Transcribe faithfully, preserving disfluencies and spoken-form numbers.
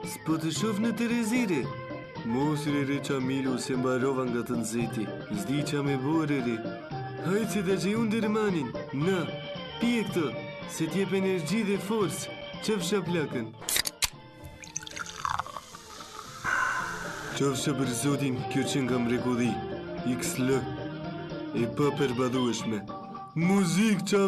S'po të shof në Terezire. Mos re qa Milo se mbarova nga të nëzeti. Zdi qa me bore re. Hajtë se da që unë dërmanin. Na, pije këto, se t'jep energji dhe forës. Qëfësha plakën. Qëfësha për zotin, kjo që nga mrekulli. X L. E pa përbadhueshme. Muzik qa